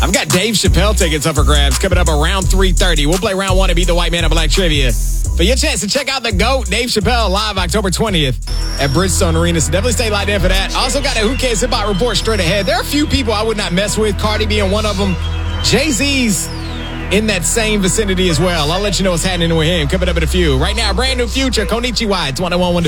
I've got Dave Chappelle tickets up for grabs coming up around 3:30. We'll play round one and beat the white man at Black Trivia. For your chance to check out the GOAT, Dave Chappelle, live October 20th at Bridgestone Arena. So definitely stay locked in for that. Also got a Who Cares Hip Hop report straight ahead. There are a few people I would not mess with, Cardi being one of them. Jay-Z's in that same vicinity as well. I'll let you know what's happening with him coming up in a few. Right now, brand new Future, Konichiwa. It's 101.1 The